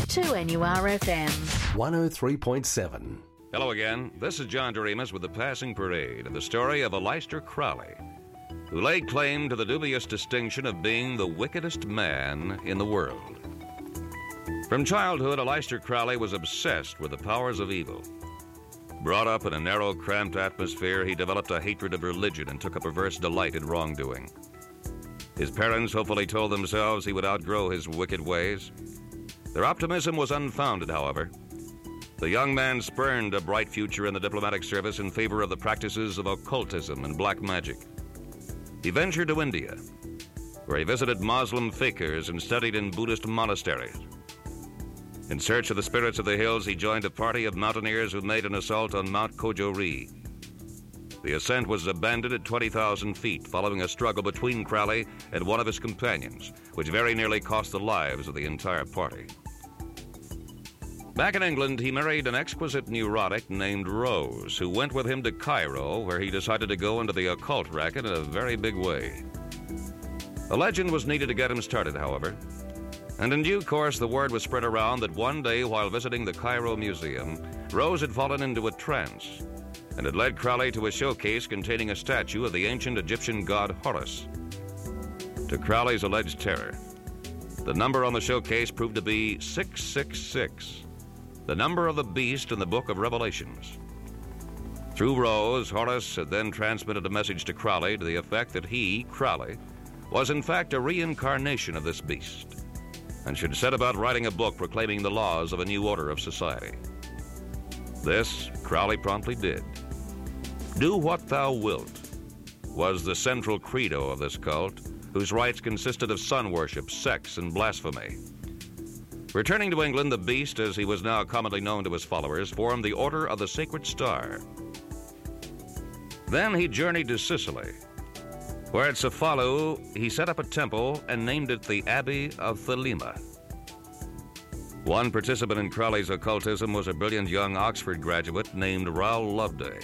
2NURFM 103.7. Hello again. This is John Doremus with The Passing Parade and the story of Aleister Crowley, who laid claim to the dubious distinction of being the wickedest man in the world. From childhood, Aleister Crowley was obsessed with the powers of evil. Brought up in a narrow, cramped atmosphere, he developed a hatred of religion and took a perverse delight in wrongdoing. His parents hopefully told themselves he would outgrow his wicked ways. Their optimism was unfounded, however. The young man spurned a bright future in the diplomatic service in favor of the practices of occultism and black magic. He ventured to India, where he visited Muslim fakirs and studied in Buddhist monasteries. In search of the spirits of the hills, he joined a party of mountaineers who made an assault on Mount Kojori. The ascent was abandoned at 20,000 feet, following a struggle between Crowley and one of his companions, which very nearly cost the lives of the entire party. Back in England, he married an exquisite neurotic named Rose, who went with him to Cairo, where he decided to go into the occult racket in a very big way. A legend was needed to get him started, however, and in due course the word was spread around that one day while visiting the Cairo Museum, Rose had fallen into a trance and had led Crowley to a showcase containing a statue of the ancient Egyptian god Horus. To Crowley's alleged terror, the number on the showcase proved to be 666, the number of the beast in the book of Revelations. Through Rose, Horus had then transmitted a message to Crowley to the effect that he, Crowley, was in fact a reincarnation of this beast, and should set about writing a book proclaiming the laws of a new order of society. This Crowley promptly did. Do what thou wilt was the central credo of this cult, whose rites consisted of sun worship, sex, and blasphemy. Returning to England, the beast, as he was now commonly known to his followers, formed the Order of the Sacred Star. Then he journeyed to Sicily, where at Cefalu he set up a temple and named it the Abbey of Thelema. One participant in Crowley's occultism was a brilliant young Oxford graduate named Raoul Loveday.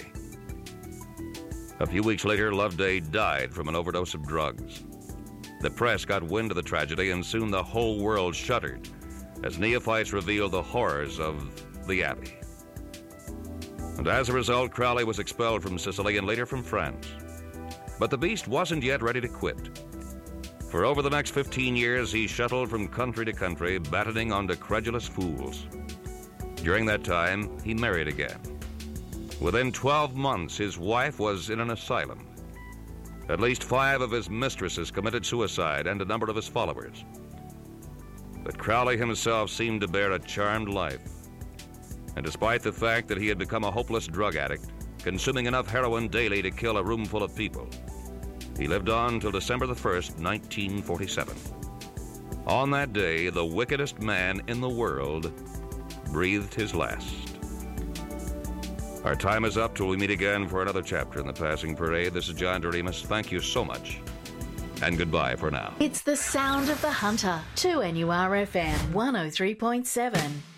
A few weeks later, Loveday died from an overdose of drugs. The press got wind of the tragedy, and soon the whole world shuddered as neophytes revealed the horrors of the Abbey. And as a result, Crowley was expelled from Sicily and later from France. But the beast wasn't yet ready to quit. For over the next 15 years, he shuttled from country to country, battening on the credulous fools. During that time, he married again. Within 12 months, his wife was in an asylum. At least 5 of his mistresses committed suicide, and a number of his followers. But Crowley himself seemed to bear a charmed life. And despite the fact that he had become a hopeless drug addict, consuming enough heroin daily to kill a room full of people, he lived on till December the 1st, 1947. On that day, the wickedest man in the world breathed his last. Our time is up till we meet again for another chapter in The Passing Parade. This is John Doremus. Thank you so much, and goodbye for now. It's the sound of the hunter. 2NURFM 103.7.